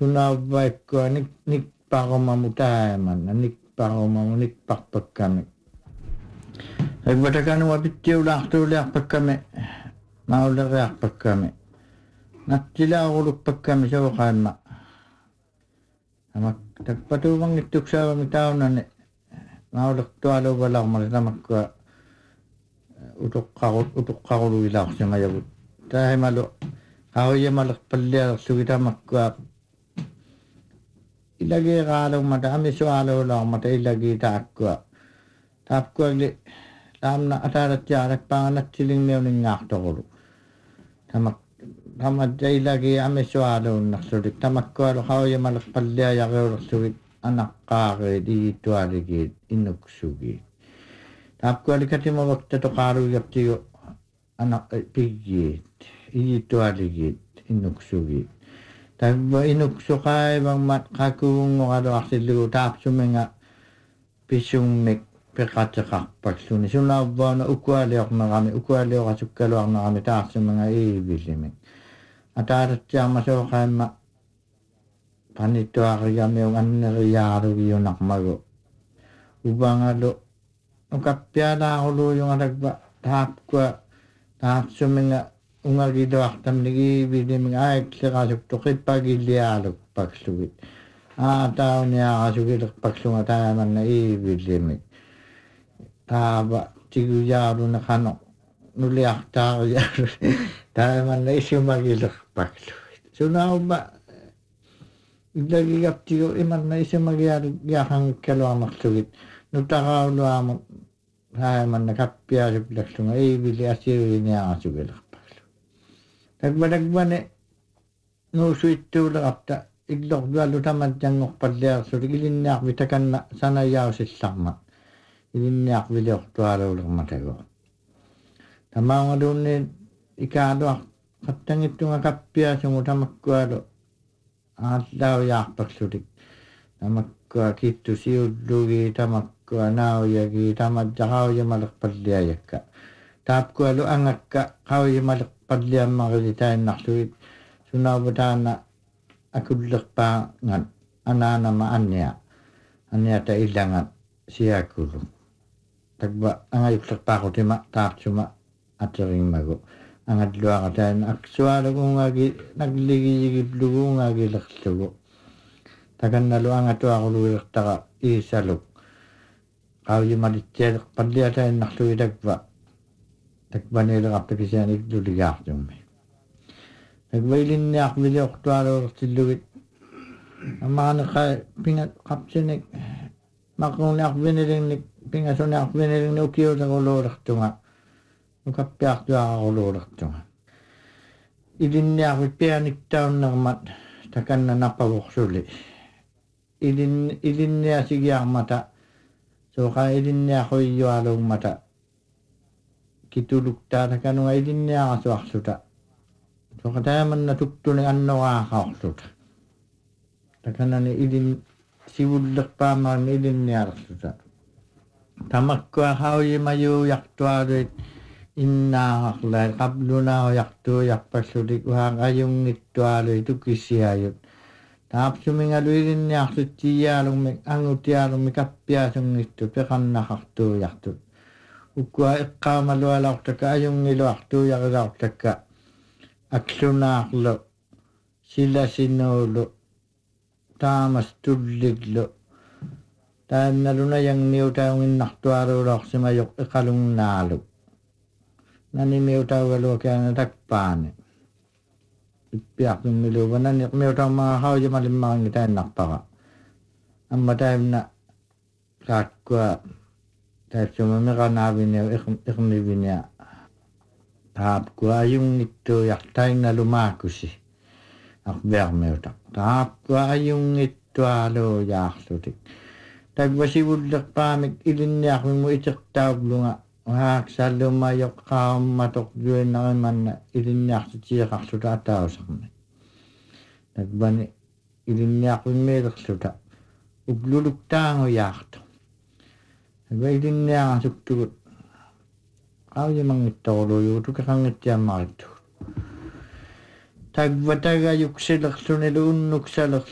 vaikka nik pakomamu tääman nik pakomamu nik pakpakkami Vatakan wa pittiu lahtu liaqpakkami mauleriaqpakkami nattilaarullukpakkami sooqaamma amak takpatuvangittuksaavami taunani maulertualuvalarmali tamakkua utuqqaruluilaarsamayagut taahimalu qauyamalerpallialersugi tamakkua ilagiiqaalugmata amisuaaluularmata ilagiitaakkua taapkuagli taamna ataalattiaalakpaangatsilingmiuningaartorulu tamat ilagi amisuaaluunnarsulik tamakkualu qauyamalerpalliajariulersugit anaqqaariit iittualigiit innuksugiit taapkuali katimavakta toqaaluigartigu piggiit iittualigiit innuksugiit tagva inuksuqaivangmat qakuungoqaluarsillugu taapsuminga pisummik peqateqarpaksuni sunaavvaana ukualiornerami ukualioqasukkaluarnerami taarsuminga iivillimik ataalattiarma sooqaimma panittuariamiung anneriaalugiunarmagu uvangalu ukappialaaruluuyungalakva taapkua taarsuminga ungagiluartamnigi iivillimik aikserasuktu qippagilliaalukpaksugit tauniaarasugilerpaksunga taamanna iivillimik taava tiguyaaluna qano nuliartaarialu taamanna isumagilerpaksugit sunaumma ilagigaptigu imanna isumagiaaqangikkaluarnersugit nutaqauluamu taamanna kappiasukilaksunga iivilli asiuiniaarasugilerpaksu tagvalagvane nuusuittuulerapta illorluallu tamatjangorpalliarsulik ilinniarvitakanna sanajausillarma ilinniarviliortualuulermatago tamaungaluunni ikaaluaq qattangittunga kappiasungu tamakkualu aallaujаарpaksulik tamakkua kittusiullugi tamakkua nauyagi tamatjaqaujamalerpalliajakka taapkualu angakka qaujamalerpalliammarilitainnarlugit sunaavutaana akullerpaangan anaanama anniata illangan siakulu tagva angayuklerpaaqutima taartsuma ateringmagu angatluaqataan aksualugungagi nagligiyigipluguungagilerlugu takannalu angatuaquluilertaqa iisaluk qaujimalitsialerpalliatainnarlugi takvaniilerartakisian illuligaartummi tagvailinniarviliortualuulertillugit amaaneqa pinga qapsinik maquniarvinilingnik pingasuniarvinilingni ukiuleruluulertunga ukappiartuaqaruluulertunga ilinniarvit pianiktaunnermat takanna napavursuli ilinniasigiarmata sooqa ilinniaquyualuummata kituluktaa takanunga ilinniaqasuarluta sooqa taamanna tuktuni annoraaqaorluta takanani ilin sivullerpaamaarni ilinnialerluta tamakkua qaujimajuyartualuit innaaqarlaat qablunaajartuujarpallutik uhaaqajungittualuit tukissiajut taapsumingalu ilinniarluttiiaalugmik angutiaalugmik kappiasungittu peqannaqartuujartut ukkua eqqaamalualaortakka ajungiluartuujarilaortakka aklunaarlu silasinuulu taamas tulliglu taannaluna yangmiutaunginnartualuulorsimajoq iqalungnaaluk nanimiutaugaluakiana takpaani ippiaqtummiluuva naniqmiutaumaa qaujamalimmaranngitaannarpaqa amma taimna taakkua taipsuma miqanaaviniu iqmivinia taapkua ajungittuujartaingnalumaakusi aqvermiutaq taapkua ajungittualuujaarlutik tagvasivullerpaamik ilinniarmimu iteqtauglunga uhaaqsaallumajoq qaammatokjuinarimanna ilinniartitiiqarluta atausarmi tagvani ilinniarpimmiilerluta upluluktaangujaartu tagva ilinniarasuktugut qaujimangittoruluugu tukeqangittiammarittugut tagva tagayuksilerlunilu unnuksalerlu